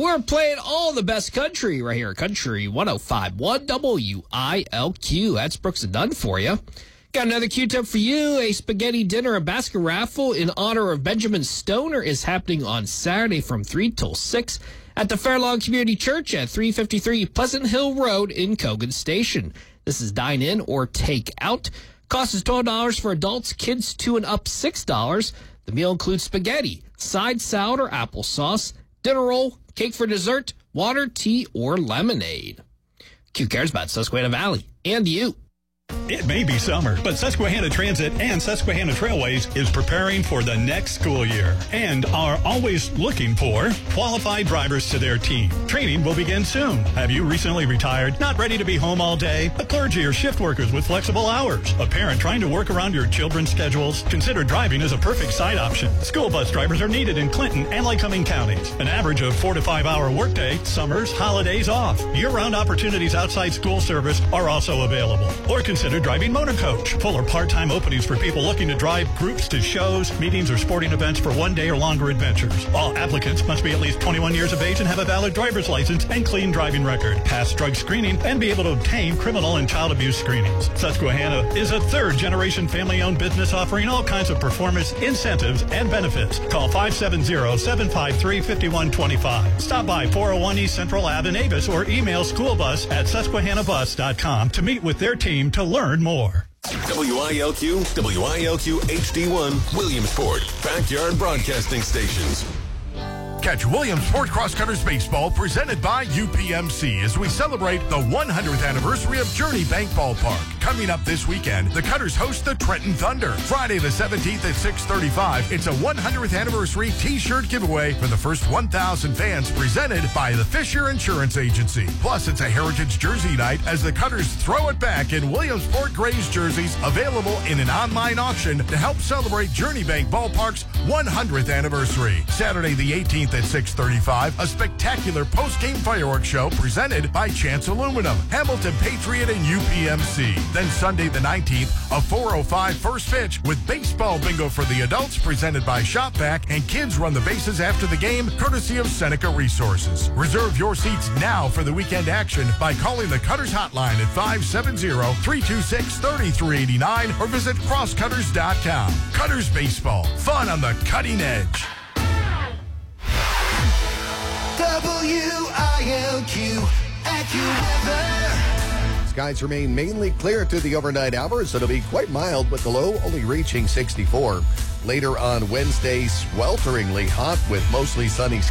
We're playing all the best country right here. Country 105.1 WILQ. That's Brooks and Dunn for you. Got another Q-tip for you. A spaghetti dinner and basket raffle in honor of Benjamin Stoner is happening on Saturday from 3 till 6 at the Fairlawn Community Church at 353 Pleasant Hill Road in Cogan Station. This is dine-in or take-out. Cost is $12 for adults, kids 2 and up $6. The meal includes spaghetti, side salad or applesauce, dinner roll, cake for dessert, water, tea, or lemonade. Q cares about Susquehanna Valley and you. It may be summer, but Susquehanna Transit and Susquehanna Trailways is preparing for the next school year and are always looking for qualified drivers to their team. Training will begin soon. Have you recently retired, not ready to be home all day? A clergy or shift workers with flexible hours? A parent trying to work around your children's schedules? Consider driving as a perfect side option. School bus drivers are needed in Clinton and Lycoming counties. An average of 4 to 5 hour workday, summers, holidays off. Year-round opportunities outside school service are also available. Or consider driving motor coach. Full or part-time openings for people looking to drive groups to shows, meetings, or sporting events for one day or longer adventures. All applicants must be at least 21 years of age and have a valid driver's license and clean driving record, pass drug screening, and be able to obtain criminal and child abuse screenings. Susquehanna is a third-generation family-owned business offering all kinds of performance, incentives, and benefits. Call 570-753-5125. Stop by 401 East Central Ave in Avis or email schoolbus@susquehannabus.com to meet with their team to learn more. WILQ HD1, Williamsport, backyard broadcasting stations. Catch Williamsport Crosscutters Baseball presented by UPMC as we celebrate the 100th anniversary of Journey Bank Ballpark. Coming up this weekend, the Cutters host the Trenton Thunder. Friday the 17th at 6:35, it's a 100th anniversary T-shirt giveaway for the first 1,000 fans presented by the Fisher Insurance Agency. Plus, it's a Heritage Jersey Night as the Cutters throw it back in Williamsport Grays jerseys available in an online auction to help celebrate Journey Bank Ballpark's 100th anniversary. Saturday the 18th at 6:35, a spectacular post-game fireworks show presented by Chance Aluminum, Hamilton Patriot, and UPMC. Then Sunday the 19th, a 4:05 first pitch with baseball bingo for the adults presented by ShopVac, and kids run the bases after the game courtesy of Seneca Resources. Reserve your seats now for the weekend action by calling the Cutters hotline at 570-326-3389 or visit crosscutters.com. Cutters Baseball, fun on the cutting edge. WILQ AccuWeather. Skies remain mainly clear through the overnight hours. It'll be quite mild with the low only reaching 64. Later on Wednesday, swelteringly hot with mostly sunny